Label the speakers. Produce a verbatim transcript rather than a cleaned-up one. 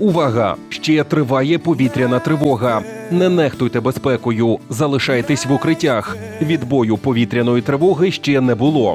Speaker 1: Увага! Ще триває повітряна тривога. Не нехтуйте безпекою, залишайтесь в укриттях. Відбою повітряної тривоги ще не було.